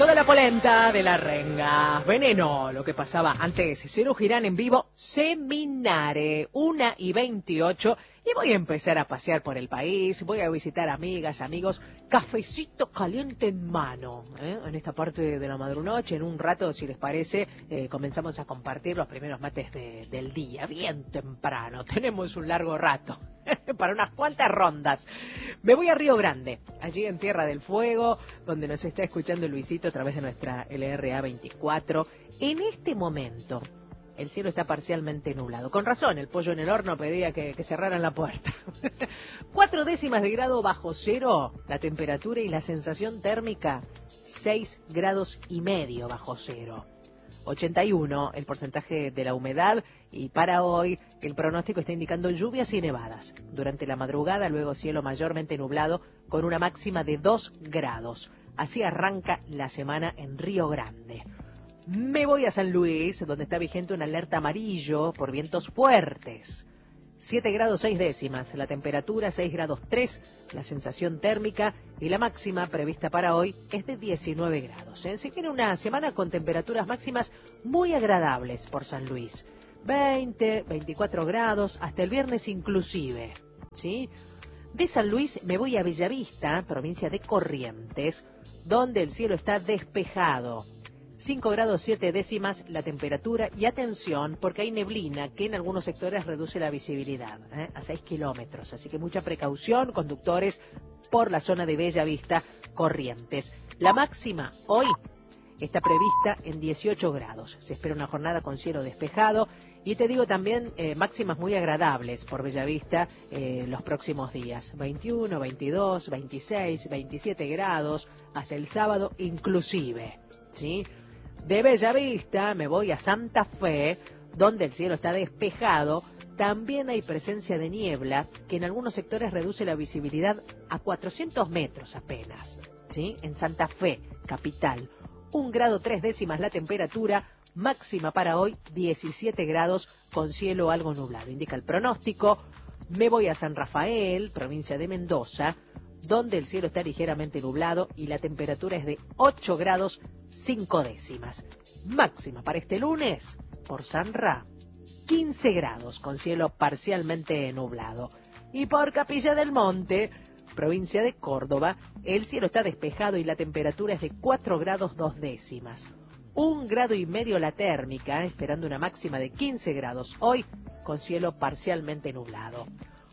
Toda la polenta de la renga. Veneno, lo que pasaba antes. Cero Girán en vivo, Seminare, 1:28. Y voy a empezar a pasear por el país. Voy a visitar amigas, amigos. Cafecito caliente en mano. En esta parte de la madrunoche, en un rato, si les parece, comenzamos a compartir los primeros mates del día. Bien temprano. Tenemos un largo rato. Para unas cuantas rondas. Me voy a Río Grande, allí en Tierra del Fuego, donde nos está escuchando Luisito a través de nuestra LRA 24. En este momento, el cielo está parcialmente nublado. Con razón, el pollo en el horno pedía que cerraran la puerta. 4 décimas de grado bajo cero, la temperatura y la sensación térmica, 6 grados y medio bajo cero. 81 el porcentaje de la humedad y para hoy el pronóstico está indicando lluvias y nevadas. Durante la madrugada, luego cielo mayormente nublado con una máxima de 2 grados. Así arranca la semana en Río Grande. Me voy a San Luis, donde está vigente una alerta amarillo por vientos fuertes. 7 grados 6 décimas, la temperatura 6 grados 3, la sensación térmica y la máxima prevista para hoy es de 19 grados. Se viene una semana con temperaturas máximas muy agradables por San Luis. 20, 24 grados, hasta el viernes inclusive, ¿sí? De San Luis me voy a Bellavista, provincia de Corrientes, donde el cielo está despejado. 5 grados 7 décimas la temperatura y atención porque hay neblina que en algunos sectores reduce la visibilidad a 6 kilómetros. Así que mucha precaución, conductores, por la zona de Bellavista, Corrientes. La máxima hoy está prevista en 18 grados. Se espera una jornada con cielo despejado y te digo también máximas muy agradables por Bellavista los próximos días. 21, 22, 26, 27 grados hasta el sábado inclusive, ¿sí? De Bellavista me voy a Santa Fe, donde el cielo está despejado. También hay presencia de niebla, que en algunos sectores reduce la visibilidad a 400 metros apenas, ¿sí? En Santa Fe, capital. 1 grado 3 décimas la temperatura, máxima para hoy 17 grados con cielo algo nublado. Indica el pronóstico. Me voy a San Rafael, provincia de Mendoza, donde el cielo está ligeramente nublado y la temperatura es de 8 grados 5 décimas. Máxima para este lunes, por San Ra, 15 grados con cielo parcialmente nublado. Y por Capilla del Monte, provincia de Córdoba, el cielo está despejado y la temperatura es de 4 grados 2 décimas. 1 grado y medio la térmica, esperando una máxima de 15 grados hoy, con cielo parcialmente nublado.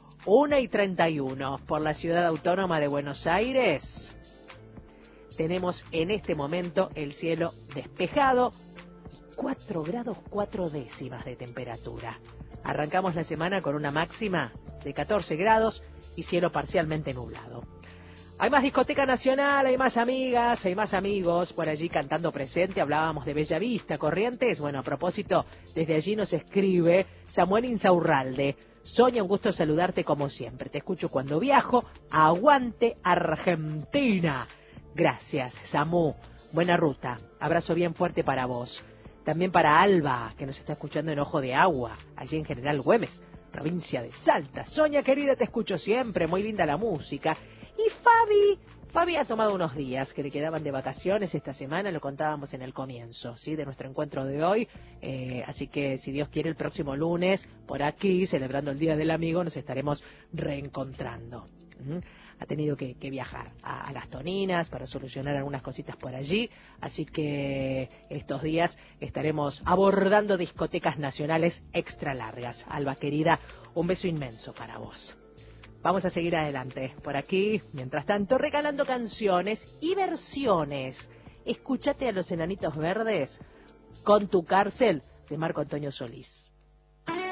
1:31 por la ciudad autónoma de Buenos Aires. Tenemos en este momento el cielo despejado y 4 grados 4 décimas de temperatura. Arrancamos la semana con una máxima de 14 grados y cielo parcialmente nublado. Hay más discoteca nacional, hay más amigas, hay más amigos por allí cantando presente. Hablábamos de Bellavista, Corrientes. Bueno, a propósito, desde allí nos escribe Samuel Insaurralde. Sonia, un gusto saludarte como siempre. Te escucho cuando viajo. Aguante Argentina. Gracias, Samu. Buena ruta. Abrazo bien fuerte para vos. También para Alba, que nos está escuchando en Ojo de Agua, allí en General Güemes, provincia de Salta. Sonia, querida, te escucho siempre. Muy linda la música. Y Fabi ha tomado unos días que le quedaban de vacaciones esta semana, lo contábamos en el comienzo, ¿sí? De nuestro encuentro de hoy. Así que, si Dios quiere, el próximo lunes, por aquí, celebrando el Día del Amigo, nos estaremos reencontrando. Ha tenido que viajar a Las Toninas para solucionar algunas cositas por allí, así que estos días estaremos abordando discotecas nacionales extra largas. Alba, querida, un beso inmenso para vos. Vamos a seguir adelante por aquí, mientras tanto, regalando canciones y versiones. Escúchate a los Enanitos Verdes con Tu Cárcel de Marco Antonio Solís.